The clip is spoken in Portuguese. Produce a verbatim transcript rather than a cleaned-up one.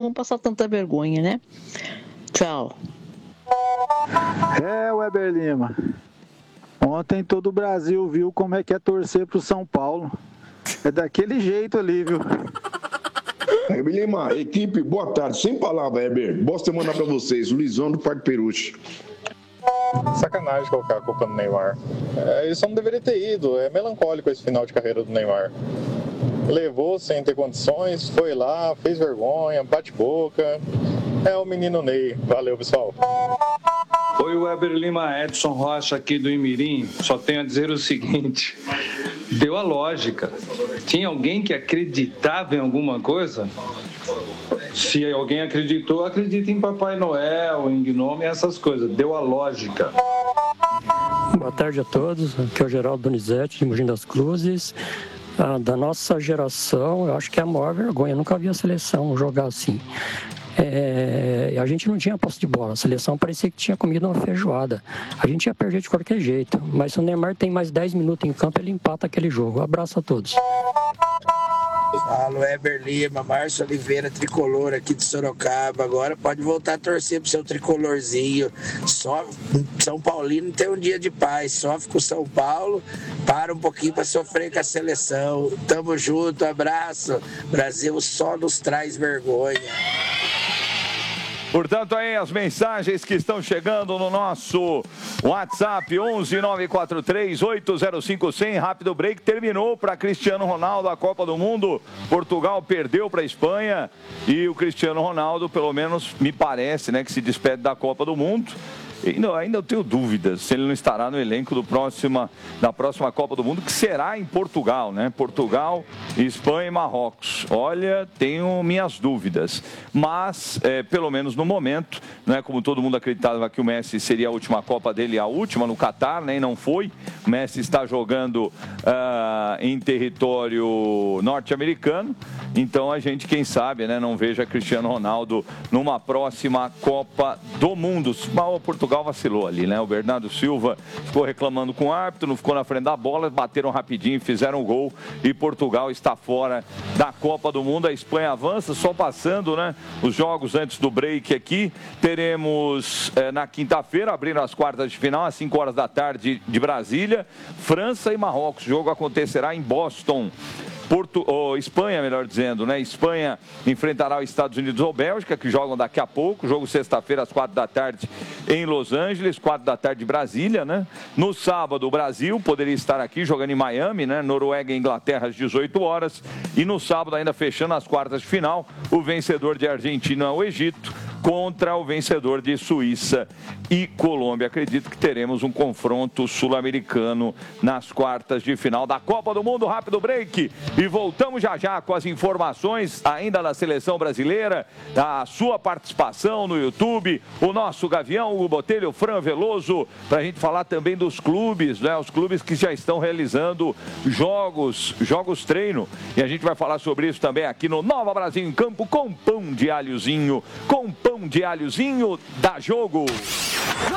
não passar tanta vergonha, né? Tchau. É, Weber Lima. Ontem todo o Brasil viu como é que é torcer pro São Paulo. É daquele jeito ali, viu? Weber Lima, equipe, boa tarde. Sem palavra, Weber. Boa semana pra vocês. Luizão do Parque Peruche. Sacanagem colocar a culpa no Neymar. É, ele só não deveria ter ido. É melancólico esse final de carreira do Neymar. Levou sem ter condições, foi lá, fez vergonha, bate boca. É o menino Ney. Valeu, pessoal. Oi, Weber Lima, Edson Rocha aqui do Imirim. Só tenho a dizer o seguinte: deu a lógica. Tinha alguém que acreditava em alguma coisa? Se alguém acreditou, acredita em Papai Noel, em Gnome, essas coisas. Deu a lógica. Boa tarde a todos. Aqui é o Geraldo Donizete, de Mogi das Cruzes. Ah, da nossa geração, eu acho que é a maior vergonha. Eu nunca vi a seleção jogar assim. É, a gente não tinha posse de bola, a seleção parecia que tinha comido uma feijoada. A gente ia perder de qualquer jeito, mas se o Neymar tem mais dez minutos em campo, ele empata aquele jogo. Abraço a todos. Fala, Weber Lima, Márcio Oliveira, tricolor aqui de Sorocaba. Agora pode voltar a torcer pro seu tricolorzinho. Só São Paulino tem um dia de paz, sofre com o São Paulo, para um pouquinho para sofrer com a seleção. Tamo junto, abraço. Brasil só nos traz vergonha. Portanto, aí as mensagens que estão chegando no nosso WhatsApp onze nove quatro três oito zero cinco zero zero. Rápido break, terminou para Cristiano Ronaldo a Copa do Mundo. Portugal perdeu para a Espanha e o Cristiano Ronaldo, pelo menos me parece, né, que se despede da Copa do Mundo. E não, ainda eu tenho dúvidas se ele não estará no elenco do próxima, da próxima Copa do Mundo, que será em Portugal, né? Portugal, Espanha e Marrocos. Olha, tenho minhas dúvidas. Mas, é, pelo menos no momento, não é como todo mundo acreditava que o Messi seria a última Copa dele, a última no Catar, né? E não foi. O Messi está jogando uh, em território norte-americano. Então a gente, quem sabe, né, não veja Cristiano Ronaldo numa próxima Copa do Mundo. Mas o Portugal vacilou ali, né? O Bernardo Silva ficou reclamando com o árbitro, não ficou na frente da bola, bateram rapidinho, fizeram um gol e Portugal está fora da Copa do Mundo. A Espanha avança, só passando, né, os jogos antes do break aqui. Teremos eh, na quinta-feira, abrindo as quartas de final, às cinco horas da tarde de Brasília, França e Marrocos. O jogo acontecerá em Boston. Porto, oh, Espanha, melhor dizendo, né? Espanha enfrentará os Estados Unidos ou Bélgica, que jogam daqui a pouco. Jogo sexta-feira, às quatro da tarde, em Los Angeles, quatro da tarde, Brasília, né? No sábado, o Brasil poderia estar aqui jogando em Miami, né? Noruega e Inglaterra, às dezoito horas. E no sábado, ainda fechando as quartas de final, o vencedor de Argentina ou Egito contra o vencedor de Suíça e Colômbia. Acredito que teremos um confronto sul-americano nas quartas de final da Copa do Mundo. Rápido break e voltamos já já com as informações ainda da seleção brasileira, a sua participação no YouTube, o nosso Gavião, o Botelho, o Fran Veloso, para a gente falar também dos clubes, né? Os clubes que já estão realizando jogos, jogos treino. E a gente vai falar sobre isso também aqui no Nova Brasil em Campo, com pão de alhozinho, com pão de alhozinho da Jogo.